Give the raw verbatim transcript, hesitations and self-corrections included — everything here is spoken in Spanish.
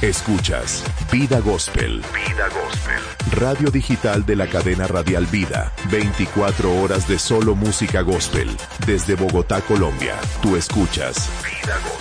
Escuchas Vida Gospel. Vida Gospel. Radio digital de la cadena radial Vida. veinticuatro horas de solo música gospel. Desde Bogotá, Colombia. Tú escuchas Vida Gospel.